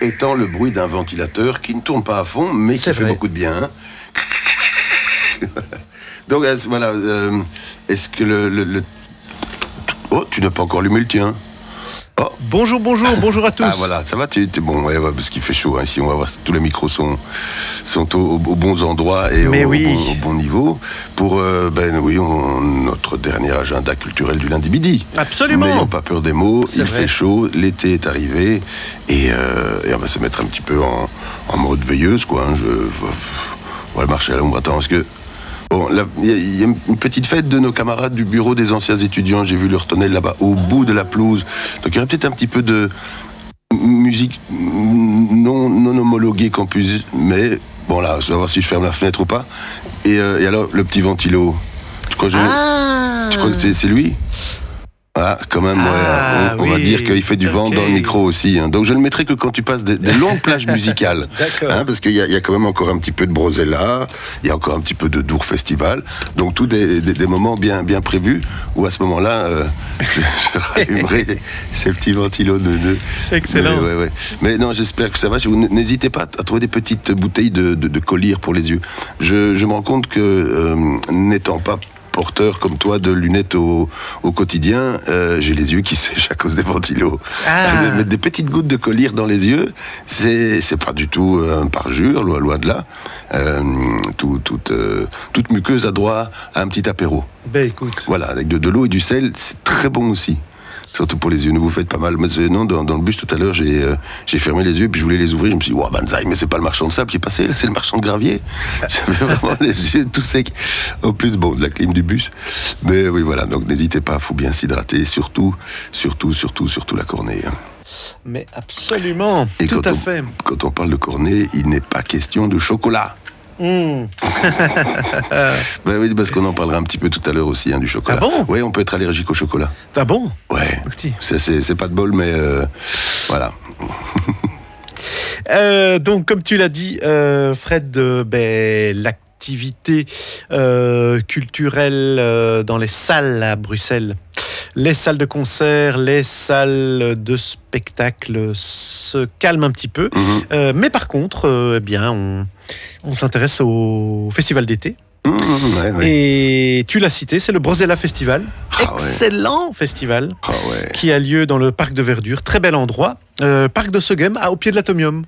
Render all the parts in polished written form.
étant le bruit d'un ventilateur qui ne tourne pas à fond, mais qui fait beaucoup de bien. Donc voilà, est-ce que le... Oh, tu n'as pas encore allumé le tien. Oh. Bonjour à tous. Ah voilà, ça va, bon, ouais, parce qu'il fait chaud, hein, ici on va voir si tous les micros sont aux bons endroits et au bon niveau pour notre dernier agenda culturel du lundi midi. Absolument. N'ayons pas peur des mots, fait chaud, l'été est arrivé et on va se mettre un petit peu en mode veilleuse, quoi. Hein, on va marcher à l'ombre. Attends, parce que bon, il y a une petite fête de nos camarades du bureau des anciens étudiants. J'ai vu leur tonnelle là-bas, au bout de la pelouse. Donc il y aurait peut-être un petit peu de musique non homologuée campus. Mais bon, là, je vais voir si je ferme la fenêtre ou pas. Et alors, le petit ventilo. Tu crois que c'est lui ? Ah, quand même, on va dire qu'il fait du vent dans le micro aussi. Hein. Donc je ne le mettrai que quand tu passes des longues plages musicales. D'accord. Hein, parce qu'il y a quand même encore un petit peu de Brosella, il y a encore un petit peu de Dour Festival. Donc tous des moments bien prévus où à ce moment-là, je rallumerai ces petits ventilos de... Excellent. Mais non, j'espère que ça va. N'hésitez pas à trouver des petites bouteilles de collyre pour les yeux. Je me rends compte que n'étant pas porteur comme toi de lunettes au quotidien, j'ai les yeux qui sèchent à cause des ventilos. Mettre des petites gouttes de collyre dans les yeux, c'est pas du tout un parjure, loin de là. Toute muqueuse a droit à un petit apéro. Ben écoute. Voilà, avec de l'eau et du sel, c'est très bon aussi. Surtout pour les yeux, ne vous faites pas mal. Mais non, dans le bus tout à l'heure, j'ai fermé les yeux, puis je voulais les ouvrir, je me suis dit, banzai, mais c'est pas le marchand de sable qui est passé, là, c'est le marchand de gravier. J'avais vraiment les yeux tout secs. En plus, bon, de la clim du bus. Mais oui, voilà, donc n'hésitez pas, il faut bien s'hydrater, surtout la cornée. Hein. Mais absolument, et tout à fait. Quand on parle de cornée, il n'est pas question de chocolat. Ben oui, parce qu'on en parlera un petit peu tout à l'heure aussi, hein, du chocolat. Ah bon ? Oui, on peut être allergique au chocolat. Ah bon ? Ouais. C'est pas de bol, mais voilà. Donc, comme tu l'as dit, Fred, l'activité culturelle dans les salles à Bruxelles, les salles de concert, les salles de spectacle se calment un petit peu. Mais par contre, on s'intéresse au festival d'été. Et tu l'as cité, c'est le Brosella Festival. Excellent festival qui a lieu dans le parc de Verdure. Très bel endroit. Parc de Segem, au pied de l'Atomium.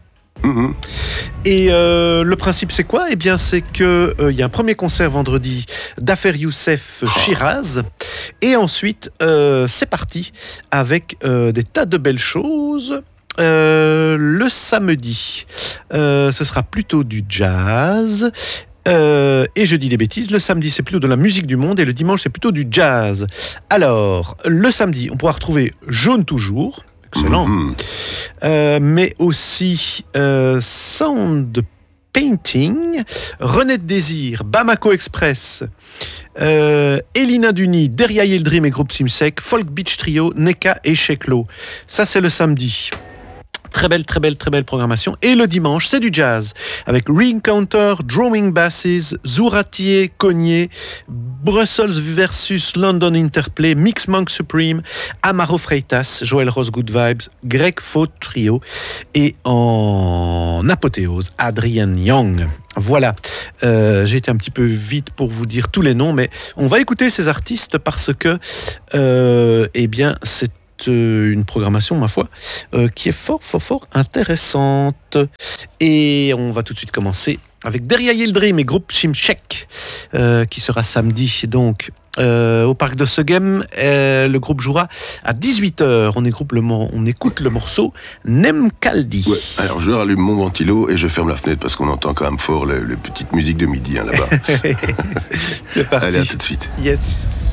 Et le principe, c'est quoi ? Eh bien, c'est qu'il y a un premier concert vendredi d'Affaire Youssef Shiraz. Et ensuite, c'est parti avec des tas de belles choses. Le samedi, ce sera plutôt du jazz. Et je dis des bêtises, le samedi c'est plutôt de la musique du monde et le dimanche c'est plutôt du jazz. Alors, le samedi, on pourra retrouver Jaune Toujours, excellent, mais aussi Sound Painting, René de Désir, Bamako Express, Elina Duni, Derrière Yeldrim et Groupe Simsek, Folk Beach Trio, Neka et Sheklo. Ça c'est le samedi. Très belle programmation. Et le dimanche, c'est du jazz. Avec Reencounter, Drawing Basses, Zouratier, Cognier, Brussels versus London Interplay, Mix Monk Supreme, Amaro Freitas, Joël Ross Good Vibes, Greg Faut Trio et en apothéose, Adrian Young. Voilà, j'ai été un petit peu vite pour vous dire tous les noms, mais on va écouter ces artistes parce que, c'est une programmation, ma foi, qui est fort intéressante. Et on va tout de suite commencer avec Derrière Yeldrim et Groupe Simsek, qui sera samedi, donc, au parc de Segem. Le groupe jouera à 18h. On écoute le morceau Nem Kaldi. Ouais, alors je rallume mon ventilo et je ferme la fenêtre parce qu'on entend quand même fort les petites musiques de midi, hein, là-bas. C'est parti. Allez, à tout de suite. Yes.